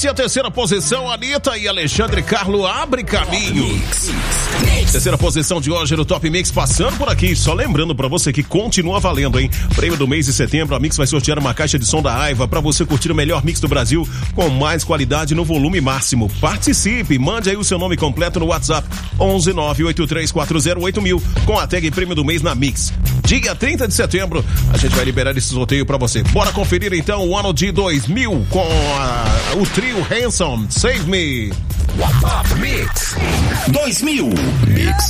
Mix e a terceira posição, Anitta e Alexandre Carlo, Abre Caminho. Terceira posição de hoje no Top Mix, passando por aqui. Só lembrando pra você que continua valendo, hein? Prêmio do mês de setembro, a Mix vai sortear uma caixa de som da Aiva pra você curtir o melhor mix do Brasil com mais qualidade no volume máximo. Participe, mande aí o seu nome completo no WhatsApp 11983408000 com a tag Prêmio do Mês na Mix. Dia 30 de setembro, a gente vai liberar esse sorteio pra você. Bora conferir então o ano de 2000 com o trio Hanson, Save Me. Top Mix 2000 Mix.